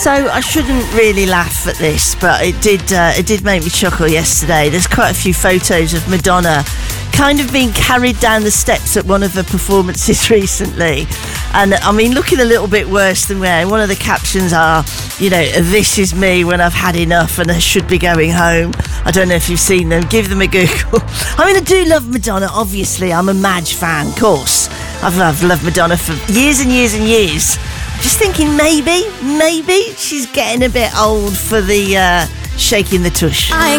So I shouldn't really laugh at this, but it did make me chuckle yesterday. There's quite a few photos of Madonna kind of being carried down the steps at one of her performances recently, and I mean looking a little bit worse than where one of the captions are, you know, this is me when I've had enough and I should be going home. I don't know if you've seen them, give them a Google. I mean, I do love Madonna, obviously. I'm a Madge fan, of course. I've loved Madonna for years and years and years. Just thinking maybe she's getting a bit old for the shaking the tush.